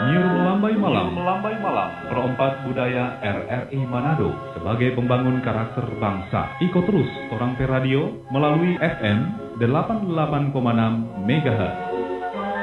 Melambai Malam Perompat Budaya RRI Manado sebagai pembangun karakter bangsa. Ikut terus Torang Pe Radio melalui FM 88,6 MHz.